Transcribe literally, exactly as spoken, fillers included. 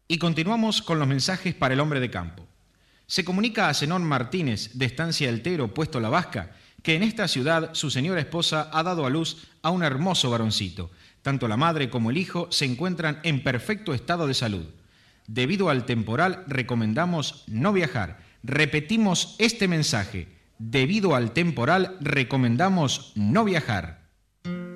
Y continuamos con los mensajes para el hombre de campo. Se comunica a Zenón Martínez, de Estancia El Tero, Puesto La Vasca, que en esta ciudad su señora esposa ha dado a luz a un hermoso varoncito. Tanto la madre como el hijo se encuentran en perfecto estado de salud. Debido al temporal, recomendamos no viajar. Repetimos este mensaje. Debido al temporal, recomendamos no viajar.